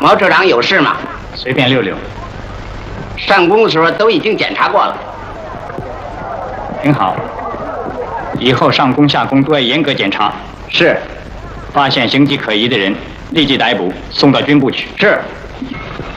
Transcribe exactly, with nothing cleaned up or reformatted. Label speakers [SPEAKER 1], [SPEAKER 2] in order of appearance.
[SPEAKER 1] 毛处长有事吗？
[SPEAKER 2] 随便溜溜。
[SPEAKER 1] 上工的时候都已经检查过了。
[SPEAKER 2] 挺好。以后上工下工都要严格检查。
[SPEAKER 1] 是。
[SPEAKER 2] 发现形迹可疑的人，立即逮捕，送到军部去。
[SPEAKER 1] 是。